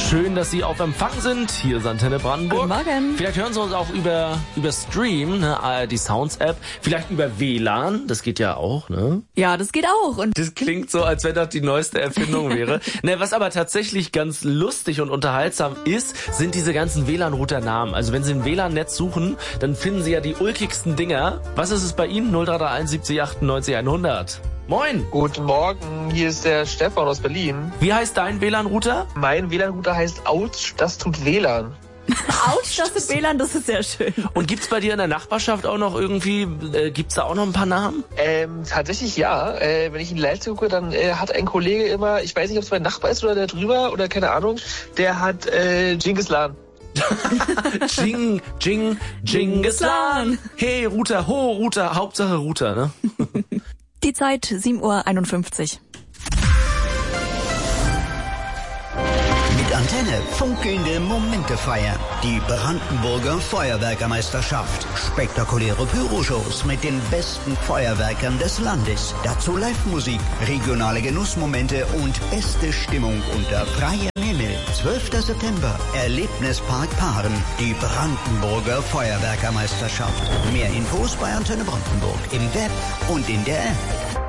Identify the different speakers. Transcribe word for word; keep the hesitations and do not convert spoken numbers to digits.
Speaker 1: Schön, dass Sie auf Empfang sind. Hier ist Antenne Brandenburg.
Speaker 2: Guten Morgen.
Speaker 1: Vielleicht hören Sie uns auch über, über Stream, ne, A R D Sounds App. Vielleicht über W L A N, das geht ja auch, ne?
Speaker 2: Ja, das geht auch. Und
Speaker 1: das klingt so, als wenn das die neueste Erfindung wäre. Ne, was aber tatsächlich ganz lustig und unterhaltsam ist, sind diese ganzen W L A N-Router-Namen. Also wenn Sie ein W L A N-Netz suchen, dann finden Sie ja die ulkigsten Dinger. Was ist es bei Ihnen? null drei drei eins siebzig achtundneunzig hundert. Moin!
Speaker 3: Guten Morgen, hier ist der Stefan aus Berlin.
Speaker 1: Wie heißt dein W L A N-Router?
Speaker 3: Mein W L A N-Router heißt Autsch, das tut W L A N.
Speaker 2: Autsch, das ist W L A N, das ist sehr schön.
Speaker 1: Und gibt's bei dir in der Nachbarschaft auch noch irgendwie, äh, gibt's da auch noch ein paar Namen?
Speaker 3: Ähm, tatsächlich ja. Äh, wenn ich in die Leipzig gucke, dann äh, hat ein Kollege immer, ich weiß nicht, ob es mein Nachbar ist oder der drüber oder keine Ahnung, der hat äh, Genghis Khan.
Speaker 1: Jing, Jing, Genghis Khan. Hey, Router, ho, Router, Hauptsache Router, ne?
Speaker 2: Die Zeit, sieben Uhr einundfünfzig.
Speaker 4: Mit Antenne funkelnde Momente feiern. Die Brandenburger Feuerwerkermeisterschaft. Spektakuläre Pyroshows mit den besten Feuerwerkern des Landes. Dazu Live-Musik, regionale Genussmomente und beste Stimmung unter freiem Himmel. zwölfter September, Erlebnispark Paaren. Die Brandenburger Feuerwerkermeisterschaft. Mehr Infos bei Antenne Brandenburg im Web und in der App.